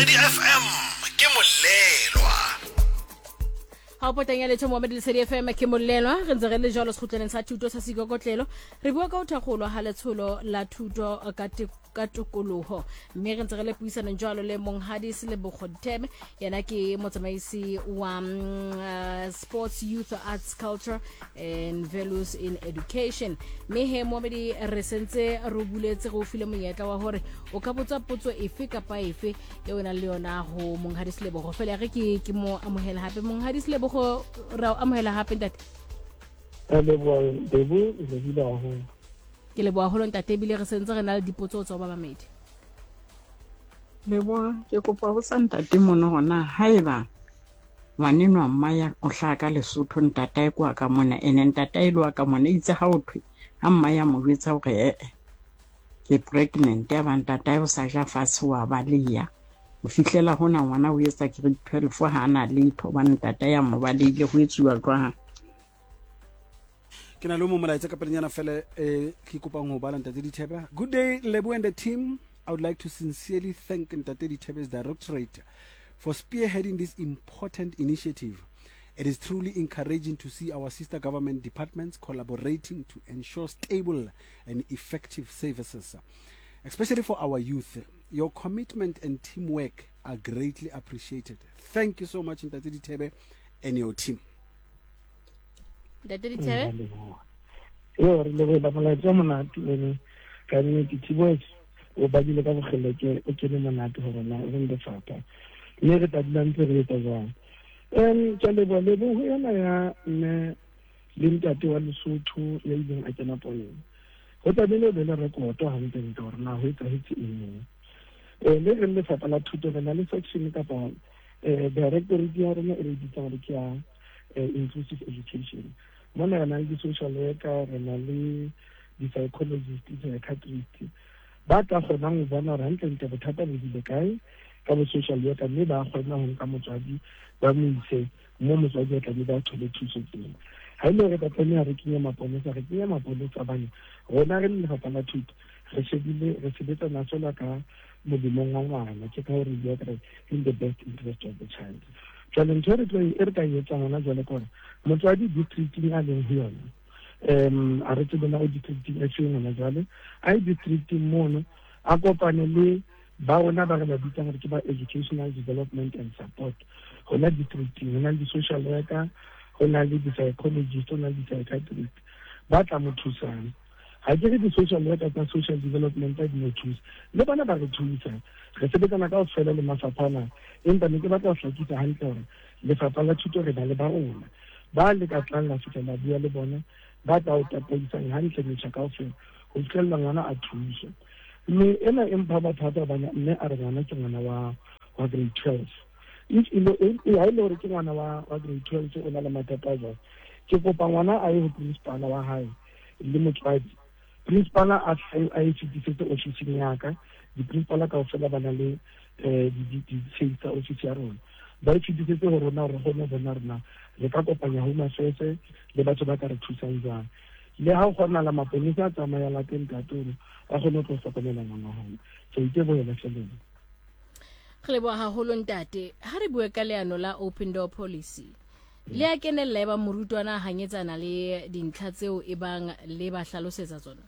Lesedi FM ke molelwa. Ha o potanya le thomo le Lesedi FM ke molelwa re ntse re le jalo sekhutleng sa thuto sa Sikokotlelo re bua ka uthagolo ha letsholo la thuto ka tokoloho mme re ntse re le puisano jalo le Monghadi Selebogo Dithebe yana ke motsamaisi wa Sports, Youth, Arts, Culture and Values in Education mme he Mohamedi re sentse re buletse go file monyetla wa hore o ka botsa potso efe kapa efe e ona le yona ho Monghadi Selebogo fela re ke mo amohela hape Monghadi Selebogo ra amohela hape ntate ke le boa holo ntate bile re sentse re na le dipotso tsa ba mamedi le boa ke kopa go sa ntate mono gona haeba ngwanenwa mmaya o hlaka Lesotho ntata e kwa ka mona ene ntata e lwa ka mona itse ha o thwe ha mmaya mo bitsa gore ke pregnant ya ba ntata e sa ja fatshe wa ba leya o fihlela hona ngwana o etsa grade 12 ha ana letho ba ntata ya mo ba leile go etsuwa jwang Kena lo mo molaetsa ka pelenyana fele ke kopang ho bala Ntate Dithebe. Good day Lebo and the team. I would like to sincerely thank Ntate Dithebe's Directorate for spearheading this important initiative. It is truly encouraging to see our sister government departments collaborating to ensure stable and effective services, especially for our youth. Your commitment and teamwork are greatly appreciated. Thank you so much Ntate Dithebe and your team. Ntate Dithebe re le ba molaetsa monate le ka nnete Tiboys o ba dile ka bogeleke o kene monate gore na o le fapa le re tadila ntse re etsa jang ke le bo ho yana ya ne le ntate wa Lesotho ya ileng a kena poleng go tabile le rekoto ha ntse ntse gore na ho etsa hitse eng le re le fapa la thuto re na le section ka pa directorate ya rena e re ditsa gore ke ya inclusive education mona re na le social worker re na le di-psychologist di-psychiatrist ba ka kgonang go bona gore hantle bothata bo dile kae ka bo-social worker mme ba kgona go nka motswadi ba mo ise mo motswadi a tlabe ba thole thuso teng ha ile re tlameha re kenye maponesa bane rona re le lefapha la thuto re sebetsana fela ka modimong wa ngwana ke ka gore bua kare in the best interest of the child jale ntho re ka etsa ngwana jale kore motswadi districting a leng ho yona a re tsebela o districting e feng ngwana jale a districting mono a kopane le ba ona ba re ba bitsa gore ke ba educational development and support hona districting hona le social worker hona le di-psychologist hona le di-psychiatrist ba tla mo thusang ha ke re di-social worker tsa social development a di mo thusa le bona ba re thusa re sebetsana ka ofela le mafaphana empa ne ke batla ho hlakisa hantle hore lefapha la thuto re na le ba ona ba le ka tlang la fitela bua le bona ba tla o tapoisang hantle metjha ka ofela ho fihlella ngwana a thusa mme ena empa ba thata bana mme a re ngwana ke ngwana wa grade 12 if ilo ha ile hore ke ngwana wa grade 12 o na le mathata jwang ke kopa ngwana a ye ho principal wa hae le motswadi principal a fitise office ya ka di principal ka ofela bana le di tsa office ya rona ba fitise go rona re gone bona rena re ka kopanya Home Affairs le batho ba ka re thusang jang le ha o gona la maponisa a tsamaya la teng ka toro a gone go hlokomela ngwana hona so ite bo yela seleng re bo ha holo ntate ha re bue ka leano la open door policy le a kenella e ba morutwana hanyetsana le dintlha tseo e bang le ba hlalosetsa tsona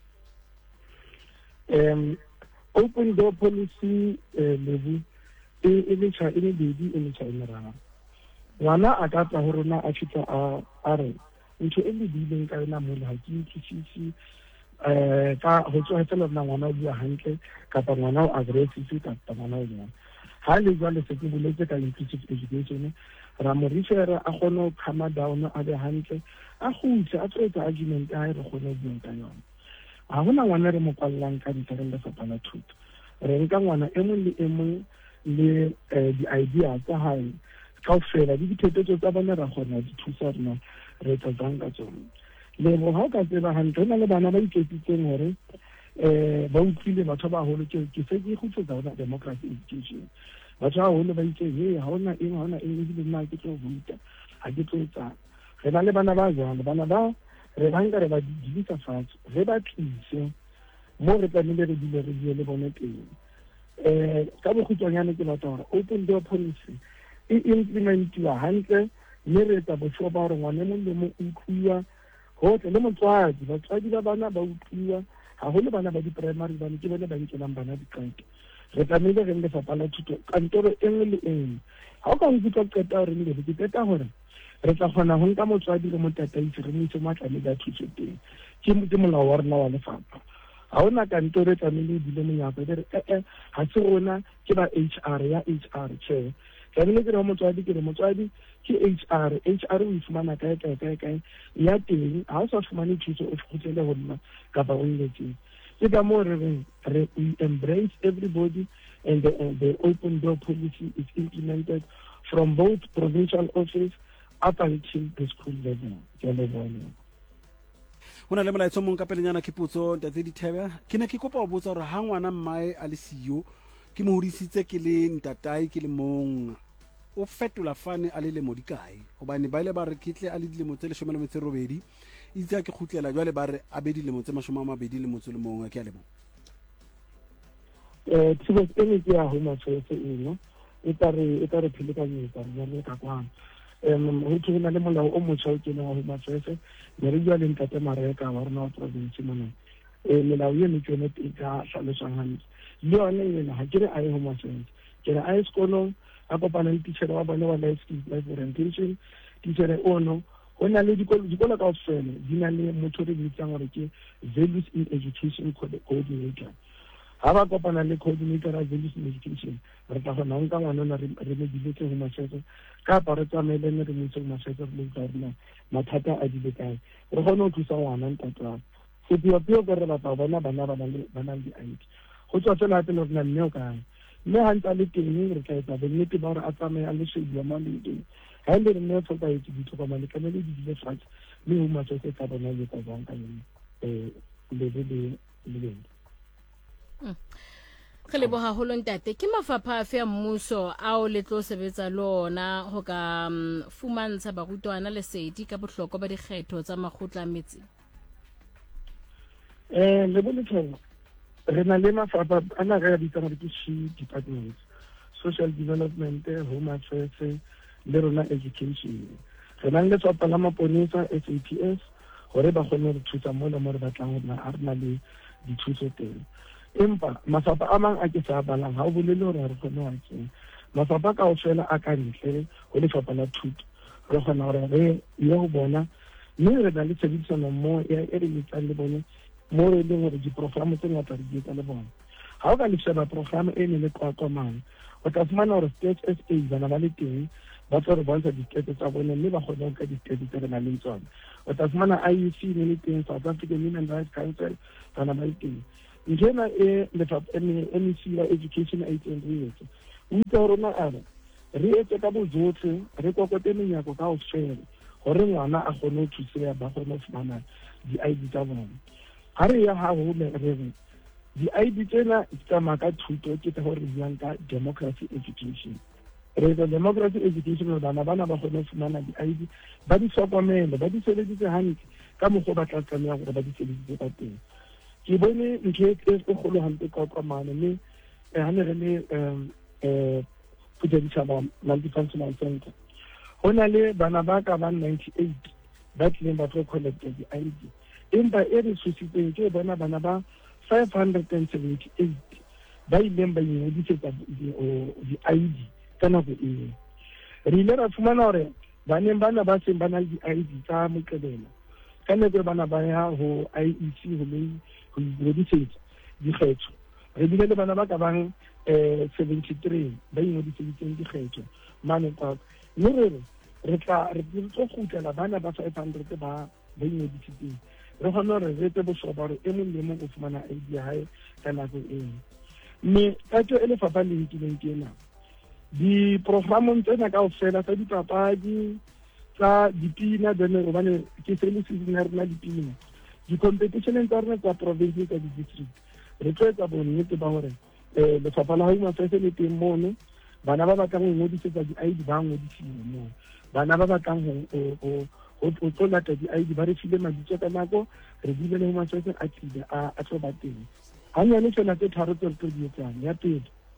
open door policy lebu e le tsa e bedi e le tsa merara ngwana a ka tla ho rona a fitla a re ntho e le dileng ka ena mo ha ke itsisi ka ho tswa fela nna ngwana o bua hantle kapa ngwana o aggressive kapa ngwana o jang ha le jwale se ke boletse ka inclusive education ra mo referra a gone ho calm down a be hantle a gutse a tswetsa argument a re gone ho bua ka yona ha hona ngwana re mo kwallang ka ditare le fapha la thuto re nka ngwana e mong le e mong le di-idea tsa hae ka ofela di dithetetso tsa bona ra gona di thusa rena re tsa jang ka tsona le bo ha ka tseba hantle na le bana ba iketsitseng hore ba utlwile batho ba holo ke se ke khutsetsa hona democracy education batho ba holo ba itse ha hona eng di nna ke tlo buta ha ke tlo etsa re na le bana ba jang bana ba re banga re ba di tsa fatshe re ba tlise mo re tlamehile re dile re le bone teng ka bokhutswanyane ke batla gore open door policy e implementiwa hantle, mme re etsa boswa ba gore ngwane mong le mong o utlwiwa gotlhe, le motswadi batswadi ba bana ba utlwiwa haholo, bana ba di-primary bane ke bone ba nkelang bana diqeto. Re tlamehile re lefapha la thuto kantoro e nngwe le enngwe, ga o ka nkutlwa qeta gore nlebe ke qeta gore re tla kgona go nka motswadi le motataisi re mo ise mo a tlamehile a thuso teng, ke molao wa rona wa lefapha. Ga ona kantoro e tlamehile e bile monyako e re ga se rona ke ba HR ya HR che tlamehile ke re motswadi ke HR o ifumana kae ya teng, ga o sa fumane thuso o kgutlele go nna kapa o iletseng. Ke ka moo we embrace everybody, and the open door policy is implemented from both provincial office up until the school level. Go na le molaetso mong ka pelenyana ke potso ntate Dithebe, ke ne ke kopa go botsa gore ha ngwana mmae a le siyo ke mo hodisitse ke le ntatae ke le mong, o fetola fane a le lemo dikae? Gobane ba ile ba re kitle a le dilemo tse 18 itse a ke khutlela jwale ba re a be dilemo tse 21 ke a lemo. Thibo ene ke ya ho matshwetso eno e tare philekanyetsa ya ka kwana. Ho tsena le molao o motjha o kena ho matshwetso ne re jwa le ntate Mareka wa rona wa province mona. Melao eno ke yone e ka hlalosang hantle. Le yone ena ha ke re a ye ho matshwetso, ke re a ye sekolong a kopana le teacher wa bana wa life orientation, teacher ono ho na le dikolo ka ofela di na le motho re bitsang gore ke values in education coordinator. Ha ba kopana le coordinator a values in education, re tla gona nka ngwana ona re me diletse ho matshwetso ka pa re tsamaile ne re mo itse matshwetso re le tsarona mathata a dile kae re gone o thusa ngwana ntatwa sepio pio ka re batla bona bana le ID go tswa tsela pele re na mme o kae mme ha ntse le teng re tla etsa bonnete ba gore a tsamaya le shedi mo le teng ha ile re ne tsoka itse ditlhokomelo ka le di dile fatshe mme o matshwetso ka bona le ka bang ka le Re leboha haholo ntate. Ke mafapha afe a mmuso ao le tlo sebetsa lona ho ka fumantsha barutwana lesedi ka bohlokwa ba dikgetho tsa makgotla a metse? Le bontsho re na le mafapha ana re a bitsang ke departments, social development, home affairs le rona education. Re na le lefapha la maponesa SAPS gore ba kgone re thusa mo le mo re batlang go a rena le dithuso teng. Empa mafapha a mang a ke sa balang ha o bolele hore re kgone wa tsena mafapha ka ofela a ka ntle go lefapha la thuto re kgona gore re ye go bona mme re na le tshebedisano mo e re etsang le bone mo re leng gore diprogramo tse ngata re di etsa le bone. Ha o ka lefela programo e ne le kwakwamang o tla fumana gore State SA bana ba le teng ba tlo re bontsha dikete tsa bone mme ba kgone ka dikete tse re na leng tsone. O tla fumana IEC ne le teng, South African Human Rights Council bana ba le teng. Njena lefapha MEC ya education a itseng re etse o itse rona ana re etse ka bojotlhe re kokote menyako ka ofela gore ngwana a kgone go thuseya ba kgone go fumana di-ID tsa bone. Ha re ya ha ho le re di-ID tsena tsa maka thuto ke tsa gore buang ka democracy education. Re etsa democracy education bana ba kgone go fumana di-ID ba di hlokomele ba di sebedise hantle ka mokgwa ba tla tsamaya gore ba di sebedise ka teng. Ke bone nke e kgolo hampe ka kwamana mme ha ne re le Potential Multifunctional Center ho na le bana ba ka ba 98 ba tlileng ba tlo collecta di-ID empa e re susitseng ke bana ba 578 ba ileng ba ingodisetsa di-ID ka nako eo. Re ile ra fumana gore baneng bana ba seng ba na le di-ID tsa Moqebelo ka nako bana ba ya ho IEC ho ingodisetsa dikgetho. Re bile le bana ba ka bang 73 ba ingodiseditseng dikgetho mane ka mme re tlo kgutlela bana ba 500 ba ingodisitseng re kgone gore re etse bohlokwa gore e mong le mong o fumana ID ya hae ka nako eo. Mme tatso e lefapha le nkileng ke ena diprogramong tsena ka ofela tsa dipapadi tsa dipina bene gobane ke sele season ya rena dipina di-competitioneng tsa rena tsa province tsa di-district re tlo etsa bonnete ba gore lefapha la home affairs le teng mono bana ba batlang go ngodisetsa di-ID ba ngodisiwe moo bana ba batlang go tlo lata di-ID ba re file mabitso ka nako re bile le home affairs a tlile a tlo ba teng hanyane fela tse tharo tse re tlo di etsang. Ya pele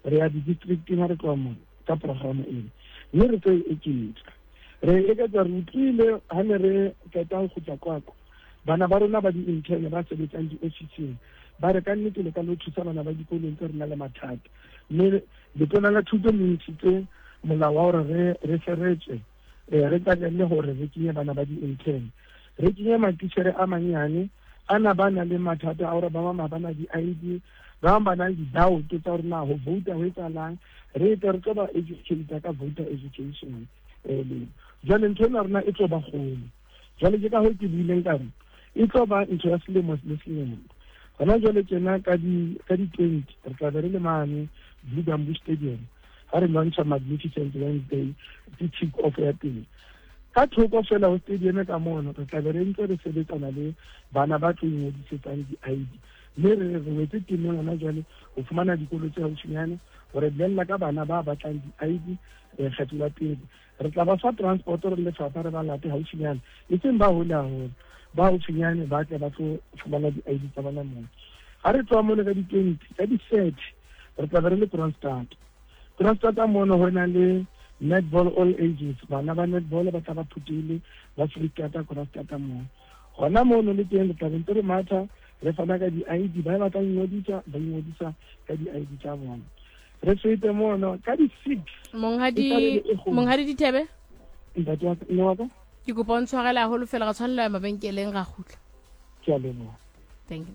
re ya di-districting ha re tloa mo ka programa ena, mme re tlo e eketsa. Re eketsa re utlwile ha ne re keta go tla kwako bana ba rona ba di-intern ba sebetsang di-officing ba re ka nnete le ka lo thusa bana ba dikolong tse re na le mathata, mme letona la thuto le ntshitse molao wa gore re feretse re tlalelle gore re kenye bana ba di-intern, re kenye matitšhere a mannyane ana ba na le mathata a gore ba bangwe ba na di-ID, ba bangwe ba na le di-doubt tsa gore na go vouta go etsalang, re etse re tlo ba educata ka voter education. Jwale ntho ena rona e tlo ba golo, jwale ke ka go ke buileng kare e tlo ba ntho ya selemo le selemo. Gona jwale tsena ka di-20 re tla be re le mane Blue Bamboo Stadium ha re launcha Magnificent Wednesday ke kick off ya teng. Ka thoko fela ho stadium ka mona re tla be re ntse re sebetsana le bana ba tlo ingwedisetsang di-ID, mme re wetse temeng gona jwale go fumana dikolo tse gaufinyane gore bolella ka bana ba batlang di-ID kgetho la pele. Re tla ba fa transport re lefapha re ba late gaufinyane, e seng ba hole haholo, ba gaufinyane ba tle ba tlo fumana di-ID tsa bana mona. Ha re tloa mole ka di-20 ka di-30 re tla be re le Kroonstad mona ho na le netball all ages, bana ba netball ba tla ba phutile ba Freestata Kroonstad mona. Gona mono le teng re tla be ntse re matha re fana ka di-ID, ba batla ingodisa ba ingodisa ka di-ID tsa bona. Re fete mono ka di-6 monghadi Dithebe ntate wa ka ke kopa o ntshwarele haholo fela ga tshwanela mabenkeleng ga khutla. ke a leboha. Thank you.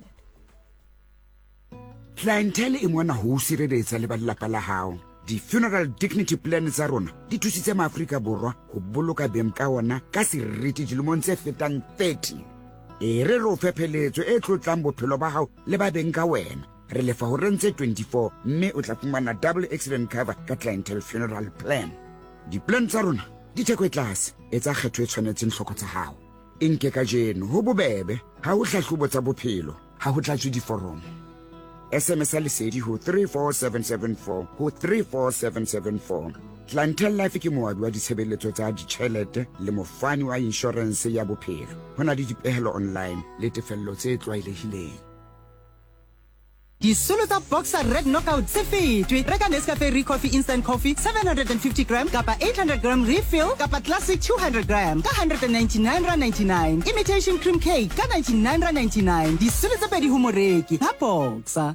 Clientele e mona ho sireletsa le ba lelapa la hao. Di-funeral dignity plan tsa rona di thusitse maAfrika Borwa ho boloka beng ka ona ka seriti dilemong tse fetang 30. E re o fepheletso e tlotlang bophelo ba hao le ba beng ka wena. Re lefa ho rentse 24 mme o tla fumana double accident cover ka clientele funeral plan. Di-plan tsa rona di theko e tlase, etsa kgetho e tshwanetseng hloko tsa hao. Inke ka jeno ho bobebe, ha ho hlahlobo tsa bophelo, ha ho tlatswe diforomo. SMS lesedi ho 34774 ho 34774. Clientele Life ke moabi wa ditshebeletso tsa ditjhelete le mofani wa insurance ya bophelo. Ho na le dipehelo online le tefello tse tlwaelehileng. Disolo tsa Boxer Red Knockout se fetwe. Reka Nescafe Recoffee Instant Coffee 750 gram kapa 800 gram refill kapa Classic 200 gram ka 199.99. Imitation Cream Cake ka 99.99. Disolo tsa pedi ho moreki ha Boxer.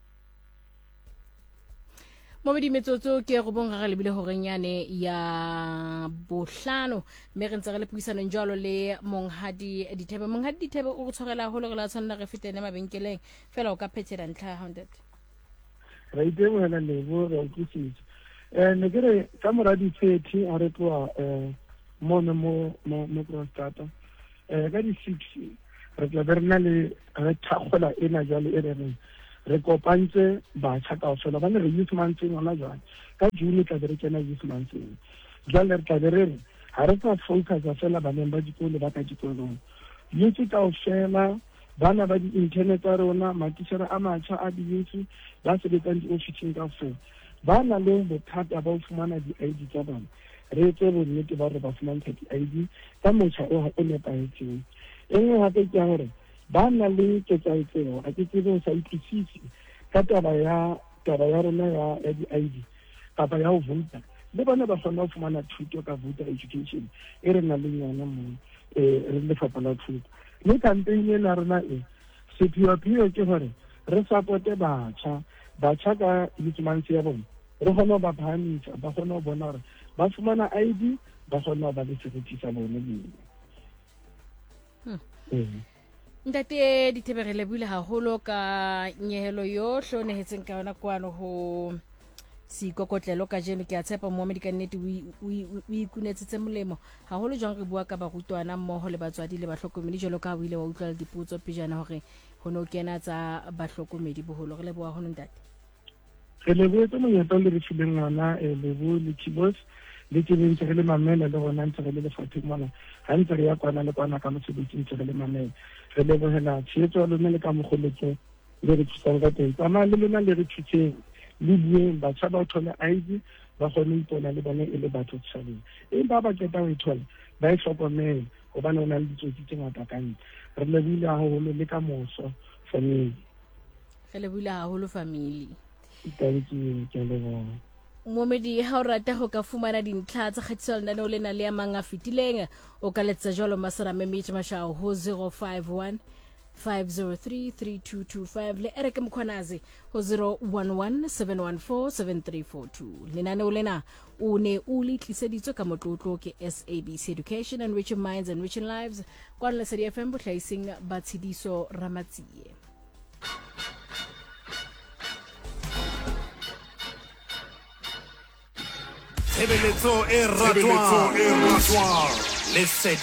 Mobedi metsotso ke go bonga ga lebile horenyane ya bohlano mme re ntse re le puisano jalo le monghadi Dithebe. Monghadi Dithebe o tshwarela holo re la tshwanela re fetene mabenkeleng fela o ka phethela ntlha 100. Re ite mo la lebo re utlwisitse ne ke re ka mora di-30 a re tloa mono mo Kroonstad ka di-6 re tla be re na le re thakgola ena jalo e re kopantse batjha kaofela ba ne re youth monthing hona jwale ka June tla be re kena youth monthing. Jwale re tla be re ha re sa focusa fela baneng ba dikolo ba ka dikolong, youth kaofela bana ba di-internet tsa rona matitjhere a matjha a di-youth ba sebetsang di-officing kaofela ba na le bothata ba ho fumana di-ID tsa bona. Re etse bonnete ba hore ba fumantshwa di-ID ka motjha o nepahetseng. E nngwe hape ke hore ba na le ketsaetsego a ke tsebe o sa utlwisisi ka taba ya rona ya di-ID kapa ya ho vouta, le bona ba kgona ho fumana thuto ka voter education e re nang le yona moo re lefapha la thuto. Mme campaign ena rona sephiwaphio ke gore re supporte batjha ka youth month ya bona, re kgone ho ba phahamisa, ba kgone ho bona gore ba fumana ID, ba kgone ho ba le seriti sa bone leno. Ntate Dithebe re lebile haholo ka nyehelo yohle o nehetseng ka yona kwano ho sikokotlelo ka jeno. Ke a tshepa mohamedi ka nnete o ikunetsetse molemo haholo jwang re bua ka barutwana mmoho le batswadi le bahlokomedi jalo ka buile wa utlwa le diputso pejana hore ho no kena tsa bahlokomedi boholo. Re leboha ho ntate. Re leboetse monyetla le re fileng ngwana lebo le Kibos le tsebeng tse re le mamela le gona ntse re le lefapheng mona ha ntse re ya kwana le kwana ka mosebetsi ntse re le mamela. Re lebohela tshehetso ya lona le ka mogoletse le re thusang ka teng. Tsamaya le lona le re thuseng le bueng batjha ba thole ID ba kgone ipona le bone e le batho setjhabeng. Empa ba keta ho ithola ba e hlokomele hobane o na le ditsotsi tse ngata ka ntle. Re lebohile haholo le ka moso family. Re lebohile haholo family. Thank you. Momedi ha o rata go ka fumana dintlha tsa kgatiso lenaneo lena le a mang a fetileng o ka letsa jalo Masarame Mate Mashao ho 051 503 3225 le Eric Mkhwanazi ho 011 714 7342. Lenaneo lena o ne o le tliseditswe ka motlotlo ke SABC Education, Enriching Minds, Enriching Lives kwa Lesedi FM botlhaising ba Tshidiso Ramatsie. Tshebeletso e ratwang Lesedi